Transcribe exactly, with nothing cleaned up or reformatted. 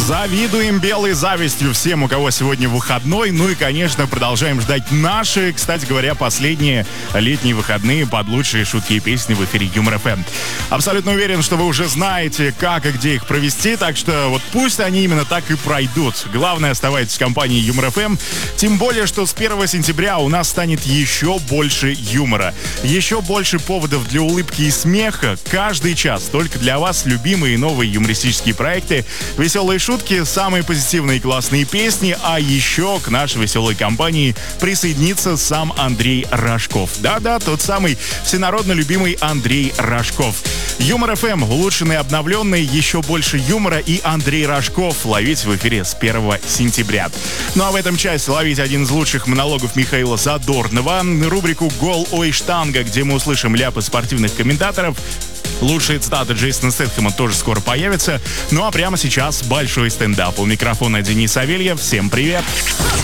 Завидуем белой завистью всем, у кого сегодня выходной. Ну и, конечно, продолжаем ждать наши, кстати говоря, последние летние выходные под лучшие шутки и песни в эфире Юмор эф эм. Абсолютно уверен, что вы уже знаете, как и где их провести, так что вот пусть они именно так и пройдут. Главное, оставайтесь в компании Юмор эф эм, тем более, что с первого сентября у нас станет еще больше юмора. Еще больше поводов для улыбки и смеха каждый час. Только для вас любимые новые юмористические проекты, веселые шутки, самые позитивные и классные песни, а еще к нашей веселой компании присоединится сам Андрей Рожков. Да-да, тот самый всенародно любимый Андрей Рожков. Юмор эф эм, улучшенный, обновленный, еще больше юмора и Андрей Рожков ловить в эфире с первого сентября. Ну а в этом часе ловить один из лучших монологов Михаила Задорнова, рубрику «Гол ой штанга», где мы услышим ляпы спортивных комментаторов. Лучшие цитаты Джейсона Стэтхэма тоже скоро появятся. Ну а прямо сейчас большой стендап. У микрофона Денис Савельев. Всем привет!